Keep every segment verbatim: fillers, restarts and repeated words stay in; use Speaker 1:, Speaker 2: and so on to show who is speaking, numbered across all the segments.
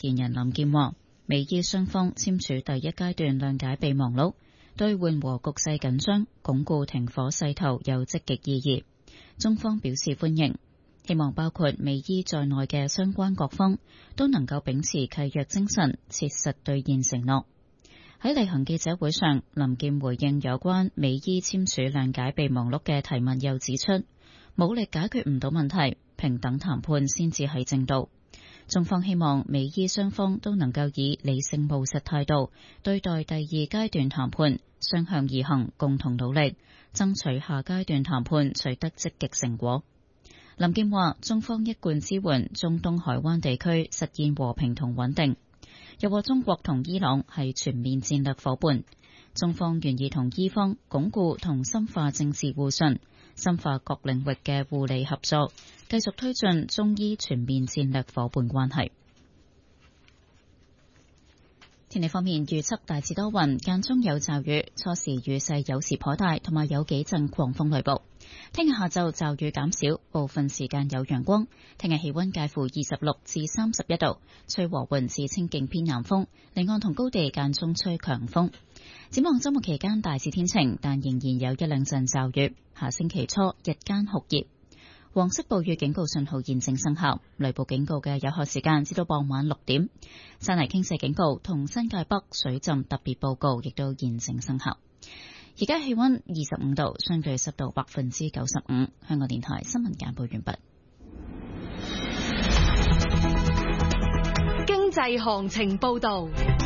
Speaker 1: 言人林健話，美伊雙方簽署第一階段諒解備忘錄，對緩和局勢緊張、鞏固停火勢頭有積極意義。中方表示歡迎，希望包括美伊在內嘅相關各方都能夠秉持契約精神，切實兌現承諾。喺例行記者會上，林健回應有關美伊簽署諒解備忘錄嘅提問，又指出武力解決唔到問題，平等談判先至係正道。中方希望美伊雙方都能夠以理性務實態度對待第二階段談判，雙向而行，共同努力，爭取下階段談判取得積極成果。林健話，中方一貫支援中東海灣地區實現和平同穩定，又話中國同伊朗係全面戰略夥伴，中方願意同伊方鞏固同深化政治互信，深化各領域嘅互利合作，繼續推進中伊全面戰略夥伴關係。天氣方面，預測大致多雲，間中有驟雨，初時雨勢有時頗大，同埋有幾陣狂風雷暴。聽日下晝驟雨減少，部分時間有陽光。聽日氣溫介乎二十六至三十一度，吹和緩至清勁偏南風，離岸同高地間中吹強風。展望周末期間大致天晴，但仍然有一兩陣驟雨。下星期初日間酷熱。黃色暴雨警告信號現正生效，雷暴警告嘅有效時間至到傍晚六點。山泥傾瀉警告同新界北水浸特別報告亦都現正生效。而家氣溫二十五度，相對濕度百分之九十五。香港電台新聞簡報完畢。
Speaker 2: 經濟行情報道。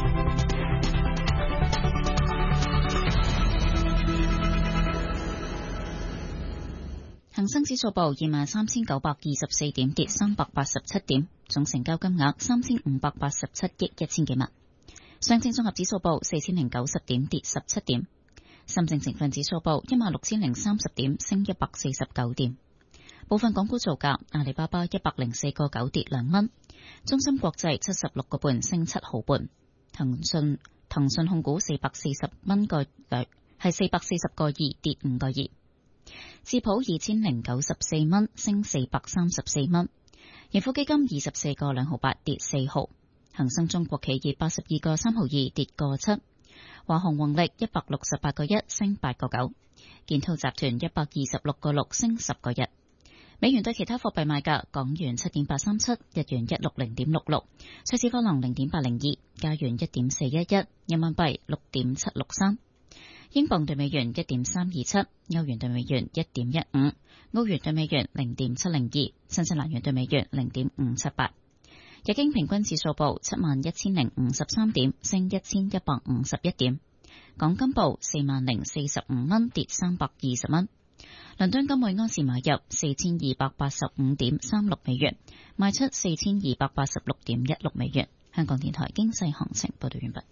Speaker 1: 恒生指數報二萬三千九百二十四點，跌三百八十七點，總成交金額三千五百八十七億一千幾萬。上證綜合指數報四千零九十點，跌十七點。深證成分指數報一萬六千零三十點，升一百四十九點。部分港股造價：阿里巴巴一百零四個九跌兩蚊，中芯國際七十六個半升七毫半，騰訊騰訊控股四百四十蚊個兩係四百四十個二跌五個二。智普二千零九十四蚊升四百三十四蚊，盈富基金二十四個兩毫八跌四毫，恒生中國企業八十二個三毫二跌個七，華虹宏力一百六十八個一升八個九，建滔集團一百二十六個六升十個一。美元對其他貨幣賣價：港元七點八三七，日元一六零點六六，瑞士法郎零點八零二，加元一點四一一，人民幣六點七六三。英鎊對美元一點三二七，歐元對美元一點一五，澳元對美元零點七零二，新西蘭元對美元零點五七八。日經平均指數報七萬一千零五十三點，升一千一百五十一點。港金報四萬零四十五蚊，跌三百二十蚊。倫敦金每安士買入四千二百八十五點三六美元，賣出四千二百八十六點一六美元。香港電台經濟行情報道完畢。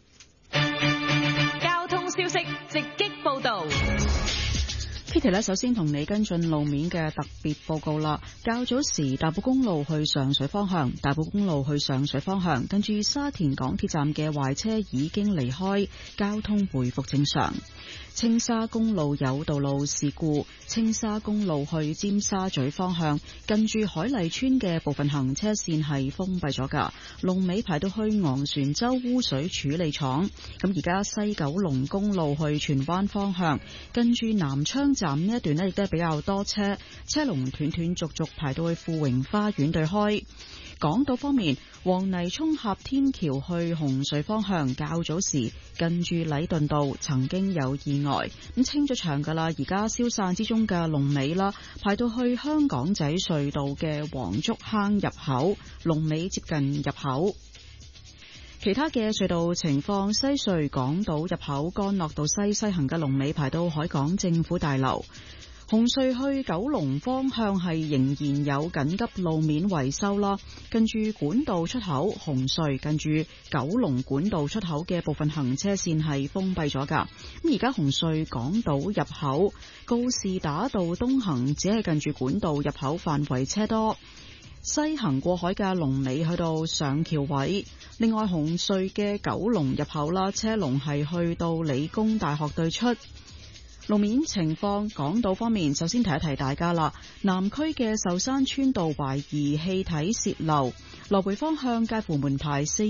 Speaker 2: 消息直擊報道
Speaker 3: ，Kitty 咧首先同你跟進路面嘅特別報告啦。較早時大埔公路去上水方向，大埔公路去上水方向，跟住沙田港鐵站嘅壞車已經離開，交通回復正常。青沙公路有道路事故，青沙公路去尖沙咀方向，近住海麗村嘅部分行車線係封閉咗噶，龍尾排到去昂船洲污水處理廠。咁而家西九龍公路去荃灣方向，近住南昌站呢一段呢亦都係比較多車，車龍斷斷續續排到去富榮花園對開。港島方面，黃泥涌峽天橋去紅隧方向，較早時近住禮頓道曾經有意外，咁清咗場噶啦，而家消散之中嘅龍尾啦，排到去香港仔隧道嘅黃竹坑入口，龍尾接近入口。其他嘅隧道情況，西隧港島入口干諾道西西行嘅龍尾排到海港政府大樓。紅隧去九龍方向係仍然有緊急路面維修啦，近住管道出口，紅隧近住九龍管道出口嘅部分行車線係封閉咗噶。咁而家紅隧港島入口告士打道東行只係近住管道入口範圍車多，西行過海嘅龍尾去到上橋位。另外紅隧嘅九龍入口啦，車龍係去到理工大學對出。路面情況，港島方面，首先提一提大家啦。南區嘅壽山村道懷疑氣體洩漏，來回方向介乎門牌四